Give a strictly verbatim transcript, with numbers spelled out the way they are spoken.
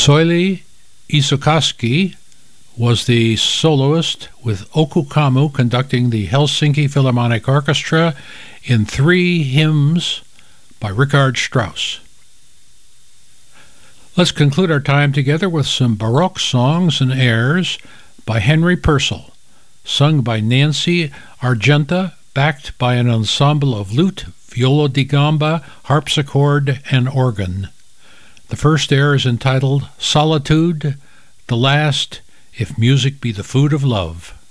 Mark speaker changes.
Speaker 1: Soili Isokoski was the soloist, with Oku Kamu conducting the Helsinki Philharmonic Orchestra in three hymns by Richard Strauss. Let's conclude our time together with some Baroque songs and airs by Henry Purcell, sung by Nancy Argenta, backed by an ensemble of lute, viola di gamba, harpsichord, and organ. The first air is entitled Solitude, the last, If Music Be the Food of Love.